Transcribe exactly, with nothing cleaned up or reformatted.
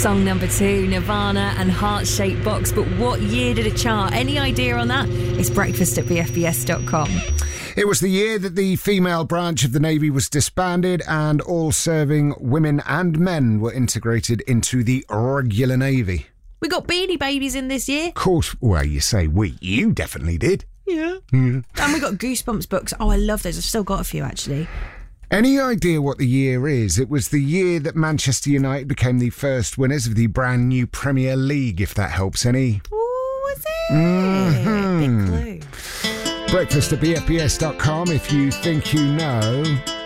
Song number two, Nirvana and Heart-Shaped Box. But what year did it chart? Any idea on that? It's breakfast at b f b s dot com. It was the year that the female branch of the Navy was disbanded and all serving women and men were integrated into the regular Navy. We got Beanie Babies in this year. Of course, well, you say we. You definitely did. Yeah. yeah. And we got Goosebumps books. Oh, I love those. I've still got a few, actually. Any idea what the year is? It was the year that Manchester United became the first winners of the brand new Premier League, if that helps any. Oh, was it? Mm-hmm. Big clue. Breakfast at b f b s dot com if you think you know.